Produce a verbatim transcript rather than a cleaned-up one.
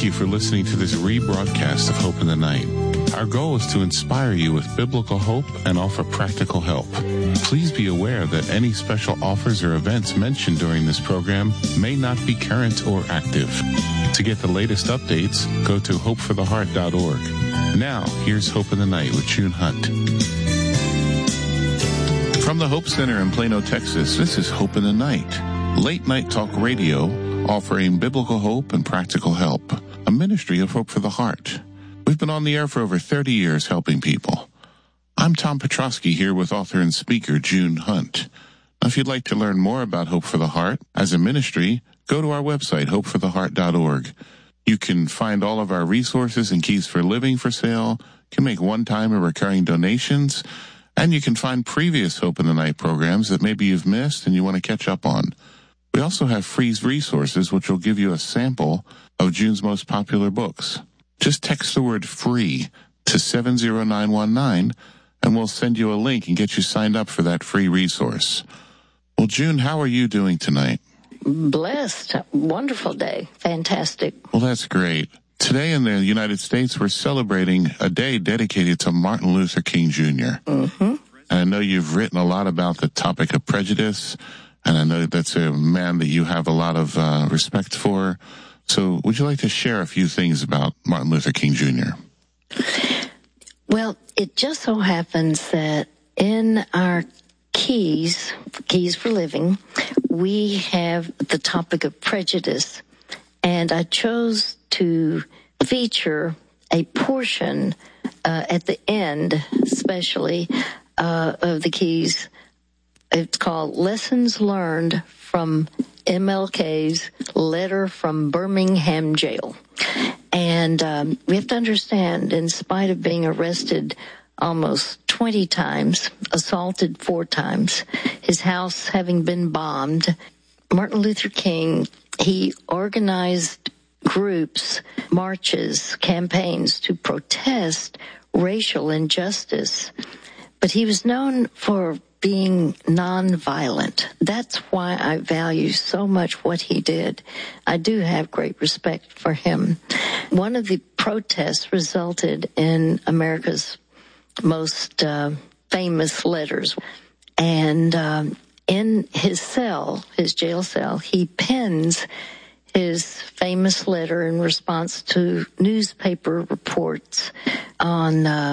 Thank you for listening to this rebroadcast of Hope in the Night. Our goal is to inspire you with biblical hope and offer practical help. Please be aware that any special offers or events mentioned during this program may not be current or active. To get the latest updates, go to hope for the heart dot org. Now, here's Hope in the Night with June Hunt. From the Hope Center in Plano, Texas, this is Hope in the Night, late night talk radio offering biblical hope and practical help, a ministry of Hope for the Heart. We've been on the air for over thirty years helping people. I'm Tom Petrosky here with author and speaker June Hunt. Now, if you'd like to learn more about Hope for the Heart as a ministry, go to our website, hope for the heart dot org. You can find all of our resources and keys for living for sale, you can make one-time or recurring donations, and you can find previous Hope in the Night programs that maybe you've missed and you want to catch up on. We also have free resources which will give you a sample of June's most popular books. Just text the word FREE to seven zero nine one nine and we'll send you a link and get you signed up for that free resource. Well, June, how are you doing tonight? Blessed. Wonderful day. Fantastic. Well, that's great. Today in the United States, we're celebrating a day dedicated to Martin Luther King Junior Mm-hmm. And I know you've written a lot about the topic of prejudice, and I know that's a man that you have a lot of uh, respect for. So would you like to share a few things about Martin Luther King Junior? Well, it just so happens that in our keys, Keys for Living, we have the topic of prejudice. And I chose to feature a portion uh, at the end, especially, uh, of the keys. It's called Lessons Learned from M L K's Letter from Birmingham Jail. And um, we have to understand, in spite of being arrested almost twenty times, assaulted four times, his house having been bombed, Martin Luther King, he organized groups, marches, campaigns to protest racial injustice. But he was known for being nonviolent. That's why I value so much what he did. I do have great respect for him. One of the protests resulted in America's most uh, famous letters. And um, in his cell, his jail cell, he pens his famous letter in response to newspaper reports on uh,